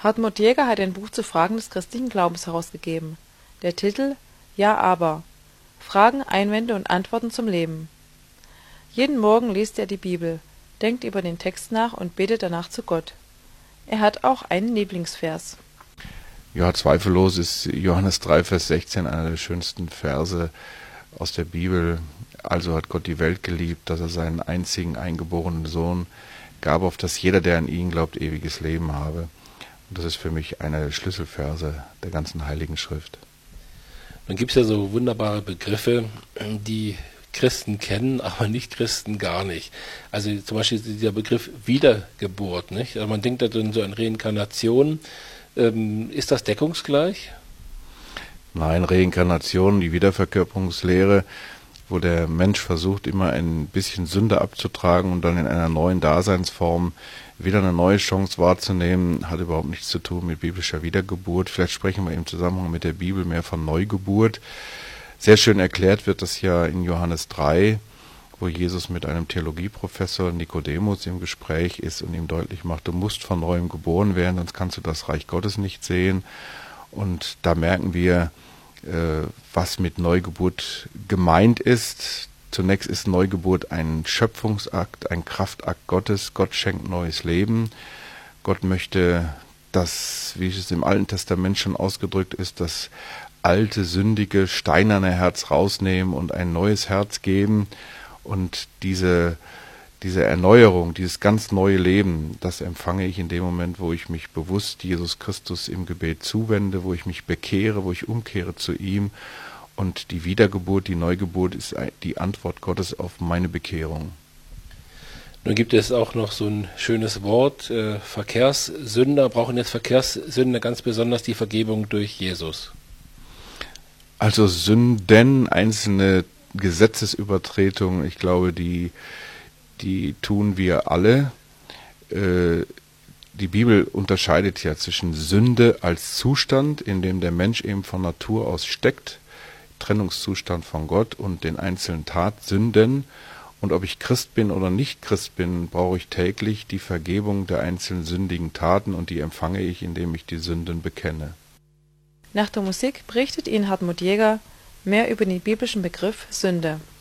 Hartmut Jäger hat ein Buch zu Fragen des christlichen Glaubens herausgegeben. Der Titel: Ja, aber. Fragen, Einwände und Antworten zum Leben. Jeden Morgen liest er die Bibel, denkt über den Text nach und betet danach zu Gott. Er hat auch einen Lieblingsvers. Ja, zweifellos ist Johannes 3, Vers 16 einer der schönsten Verse aus der Bibel. Also hat Gott die Welt geliebt, dass er seinen einzigen eingeborenen Sohn gab, auf dass jeder, der an ihn glaubt, ewiges Leben habe. Und das ist für mich einer der Schlüsselverse der ganzen Heiligen Schrift. Dann gibt es ja so wunderbare Begriffe, die Christen kennen, aber Nicht-Christen gar nicht. Also zum Beispiel dieser Begriff Wiedergeburt, nicht? Also man denkt da drin so an Reinkarnation. Ist das deckungsgleich? Nein, Reinkarnation, die Wiederverkörperungslehre, wo der Mensch versucht, immer ein bisschen Sünde abzutragen und dann in einer neuen Daseinsform wieder eine neue Chance wahrzunehmen, hat überhaupt nichts zu tun mit biblischer Wiedergeburt. Vielleicht sprechen wir im Zusammenhang mit der Bibel mehr von Neugeburt. Sehr schön erklärt wird das ja in Johannes 3, wo Jesus mit einem Theologieprofessor Nikodemus im Gespräch ist und ihm deutlich macht, du musst von Neuem geboren werden, sonst kannst du das Reich Gottes nicht sehen. Und da merken wir, was mit Neugeburt gemeint ist. Zunächst ist Neugeburt ein Schöpfungsakt, ein Kraftakt Gottes. Gott schenkt neues Leben. Gott möchte, dass, wie es im Alten Testament schon ausgedrückt ist, das alte, sündige, steinerne Herz rausnehmen und ein neues Herz geben. Und diese Erneuerung, dieses ganz neue Leben, das empfange ich in dem Moment, wo ich mich bewusst Jesus Christus im Gebet zuwende, wo ich mich bekehre, wo ich umkehre zu ihm. Und die Wiedergeburt, die Neugeburt ist die Antwort Gottes auf meine Bekehrung. Nun gibt es auch noch so ein schönes Wort, Verkehrssünder. Brauchen jetzt Verkehrssünder ganz besonders die Vergebung durch Jesus? Also Sünden, einzelne Gesetzesübertretungen, ich glaube, die tun wir alle. Die Bibel unterscheidet ja zwischen Sünde als Zustand, in dem der Mensch eben von Natur aus steckt, Trennungszustand von Gott, und den einzelnen Tatsünden. Und ob ich Christ bin oder nicht Christ bin, brauche ich täglich die Vergebung der einzelnen sündigen Taten, und die empfange ich, indem ich die Sünden bekenne. Nach der Musik berichtet Ihnen Hartmut Jäger mehr über den biblischen Begriff Sünde.